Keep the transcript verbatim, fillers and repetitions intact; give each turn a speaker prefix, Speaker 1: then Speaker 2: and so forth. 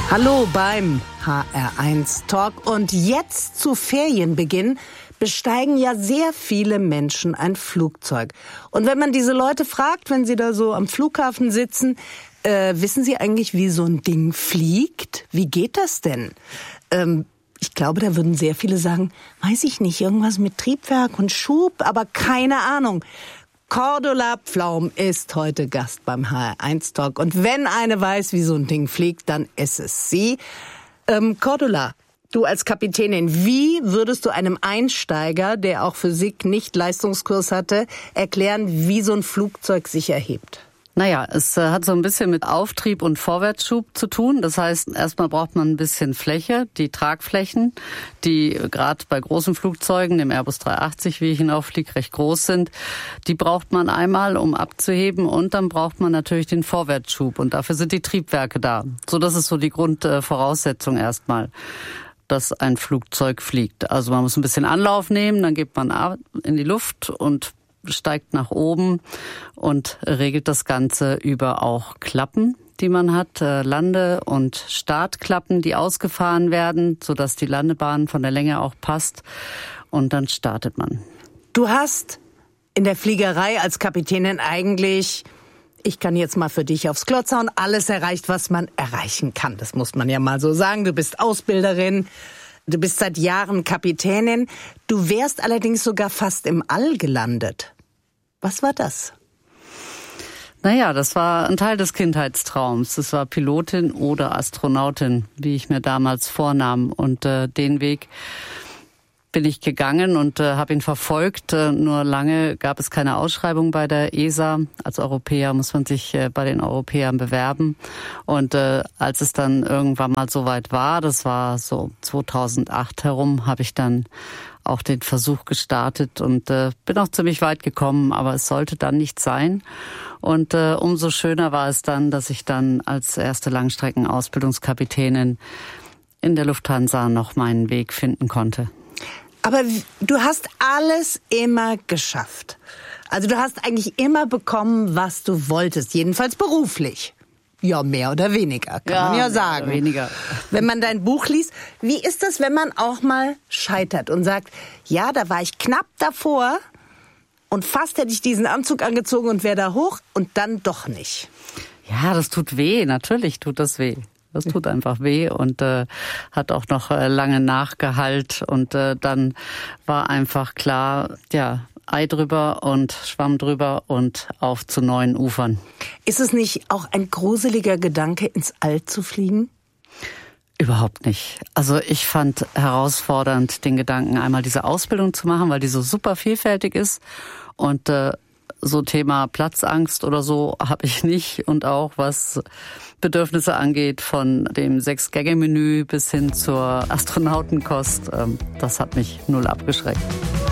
Speaker 1: Hallo beim H R eins Talk. Und jetzt zu Ferienbeginn besteigen ja sehr viele Menschen ein Flugzeug. Und wenn man diese Leute fragt, wenn sie da so am Flughafen sitzen, äh, wissen sie eigentlich, wie so ein Ding fliegt? Wie geht das denn? Ähm, ich glaube, da würden sehr viele sagen, weiß ich nicht, irgendwas mit Triebwerk und Schub, aber keine Ahnung. Cordula Pflaum ist heute Gast beim H R eins Talk. Und wenn eine weiß, wie so ein Ding fliegt, dann ist es sie. Ähm, Cordula, du als Kapitänin, wie würdest du einem Einsteiger, der auch Physik nicht Leistungskurs hatte, erklären, wie so ein Flugzeug sich erhebt?
Speaker 2: Naja, es äh, hat so ein bisschen mit Auftrieb und Vorwärtsschub zu tun. Das heißt, erstmal braucht man ein bisschen Fläche, die Tragflächen, die gerade bei großen Flugzeugen, dem Airbus dreihundertachtzig, wie ich ihn auch fliege, recht groß sind. Die braucht man einmal, um abzuheben, und dann braucht man natürlich den Vorwärtsschub, und dafür sind die Triebwerke da. So, das ist so die Grundvoraussetzung erstmal, dass ein Flugzeug fliegt. Also man muss ein bisschen Anlauf nehmen, dann geht man in die Luft und steigt nach oben und regelt das Ganze über auch Klappen, die man hat, äh, Lande- und Startklappen, die ausgefahren werden, sodass die Landebahn von der Länge auch passt, und dann startet man.
Speaker 1: Du hast in der Fliegerei als Kapitänin eigentlich, ich kann jetzt mal für dich aufs Klotz hauen, alles erreicht, was man erreichen kann. Das muss man ja mal so sagen. Du bist Ausbilderin, du bist seit Jahren Kapitänin. Du wärst allerdings sogar fast im All gelandet. Was war das?
Speaker 2: Naja, das war ein Teil des Kindheitstraums. Das war Pilotin oder Astronautin, wie ich mir damals vornahm. Und äh, den Weg bin ich gegangen und äh, habe ihn verfolgt. Äh, nur lange gab es keine Ausschreibung bei der E S A. Als Europäer muss man sich äh, bei den Europäern bewerben. Und äh, als es dann irgendwann mal soweit war, das war so zweitausendacht herum, habe ich dann auch den Versuch gestartet und äh, bin auch ziemlich weit gekommen, aber es sollte dann nicht sein. Und äh, umso schöner war es dann, dass ich dann als erste Langstrecken-Ausbildungskapitänin in der Lufthansa noch meinen Weg finden konnte.
Speaker 1: Aber du hast alles immer geschafft. Also du hast eigentlich immer bekommen, was du wolltest, jedenfalls beruflich. Ja, mehr oder weniger, kann ja, man ja sagen.
Speaker 2: Mehr oder weniger.
Speaker 1: Wenn man dein Buch liest, wie ist das, wenn man auch mal scheitert und sagt, ja, da war ich knapp davor und fast hätte ich diesen Anzug angezogen und wäre da hoch und dann doch nicht?
Speaker 2: Ja, das tut weh, natürlich tut das weh. Das tut einfach weh und äh, hat auch noch äh, lange Nachgehalt, und äh, dann war einfach klar, ja, Ei drüber und Schwamm drüber und auf zu neuen Ufern.
Speaker 1: Ist es nicht auch ein gruseliger Gedanke, ins All zu fliegen?
Speaker 2: Überhaupt nicht. Also ich fand herausfordernd den Gedanken, einmal diese Ausbildung zu machen, weil die so super vielfältig ist, und äh, so Thema Platzangst oder so habe ich nicht, und auch was Bedürfnisse angeht, von dem Sechs-Gänge-Menü bis hin zur Astronautenkost, ähm, das hat mich null abgeschreckt.